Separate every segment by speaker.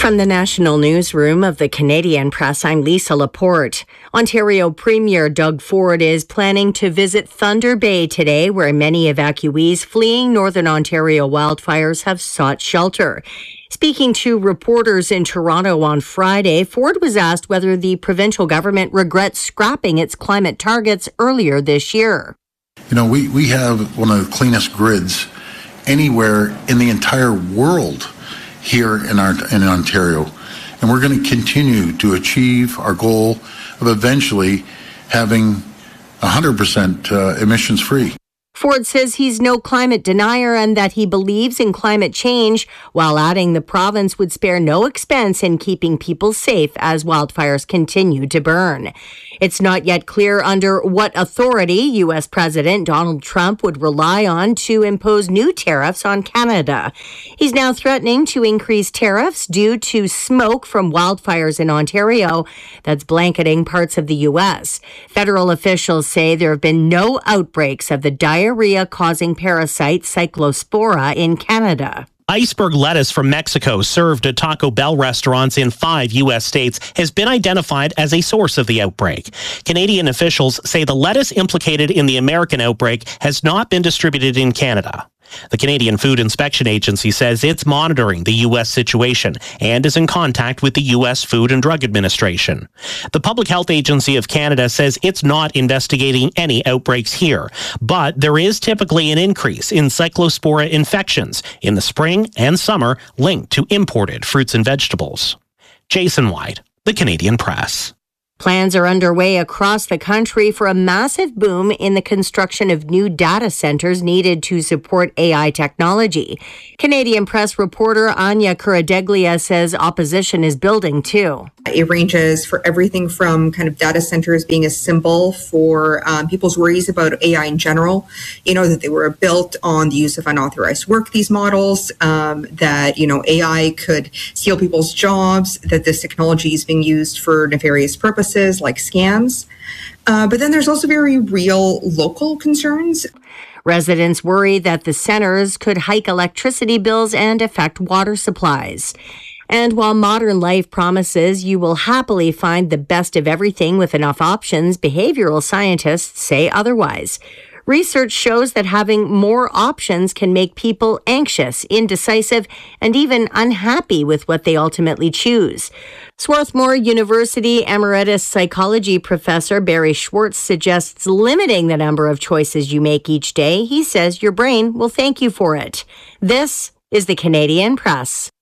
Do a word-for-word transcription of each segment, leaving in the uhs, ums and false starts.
Speaker 1: From the National Newsroom of the Canadian Press, I'm Lisa Laporte. Ontario Premier Doug Ford is planning to visit Thunder Bay today, where many evacuees fleeing Northern Ontario wildfires have sought shelter. Speaking to reporters in Toronto on Friday, Ford was asked whether the provincial government regrets scrapping its climate targets earlier this year.
Speaker 2: You know, we, we have one of the cleanest grids anywhere in the entire world here in our in Ontario, and we're going to continue to achieve our goal of eventually having one hundred percent uh, emissions free.
Speaker 1: Ford says he's no climate denier and that he believes in climate change, while adding the province would spare no expense in keeping people safe as wildfires continue to burn. It's not yet clear under what authority U S President Donald Trump would rely on to impose new tariffs on Canada. He's now threatening to increase tariffs due to smoke from wildfires in Ontario that's blanketing parts of the U S. Federal officials say there have been no outbreaks of the diarrhea-causing parasite Cyclospora in Canada.
Speaker 3: Iceberg lettuce from Mexico, served at Taco Bell restaurants in five U S states, has been identified as a source of the outbreak. Canadian officials say the lettuce implicated in the American outbreak has not been distributed in Canada. The Canadian Food Inspection Agency says it's monitoring the U S situation and is in contact with the U S Food and Drug Administration. The Public Health Agency of Canada says it's not investigating any outbreaks here, but there is typically an increase in Cyclospora infections in the spring and summer linked to imported fruits and vegetables. Jason White, The Canadian Press.
Speaker 1: Plans are underway across the country for a massive boom in the construction of new data centers needed to support A I technology. Canadian Press reporter Anya Kuradeglia says opposition is building too.
Speaker 4: It ranges for everything from kind of data centers being a symbol for um, people's worries about A I in general, you know, that they were built on the use of unauthorized work, these models, um, that, you know, A I could steal people's jobs, that this technology is being used for nefarious purposes like scams. Uh, but then there's also very real local concerns.
Speaker 1: Residents worry that the centers could hike electricity bills and affect water supplies. And while modern life promises you will happily find the best of everything with enough options, behavioral scientists say otherwise. Research shows that having more options can make people anxious, indecisive, and even unhappy with what they ultimately choose. Swarthmore University Emeritus Psychology Professor Barry Schwartz suggests limiting the number of choices you make each day. He says your brain will thank you for it. This is the Canadian Press.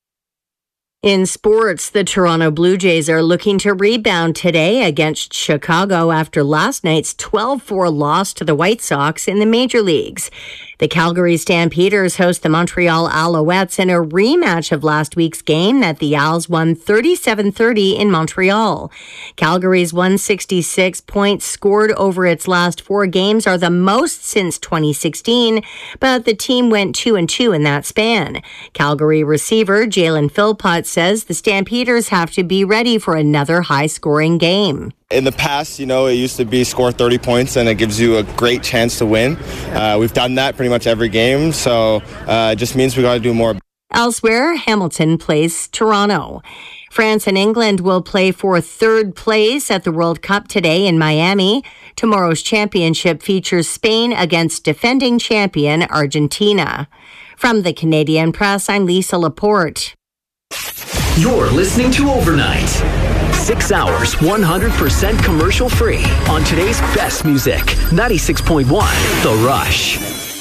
Speaker 1: In sports, the Toronto Blue Jays are looking to rebound today against Chicago after last night's twelve four loss to the White Sox in the major leagues. The Calgary Stampeders host the Montreal Alouettes in a rematch of last week's game that the Owls won thirty-seven thirty in Montreal. Calgary's one hundred sixty-six points scored over its last four games are the most since twenty sixteen, but the team went two and two in that span. Calgary receiver Jalen Philpott says the Stampeders have to be ready for another high-scoring game.
Speaker 5: In the past, you know, it used to be score thirty points and it gives you a great chance to win. Uh, we've done that pretty much every game, so uh, it just means we got to do more.
Speaker 1: Elsewhere, Hamilton plays Toronto. France and England will play for third place at the World Cup today in Miami. Tomorrow's championship features Spain against defending champion Argentina. From the Canadian Press, I'm Lisa Laporte.
Speaker 6: You're listening to Overnight. Six hours, one hundred percent commercial free on today's best music. ninety-six point one The Rush.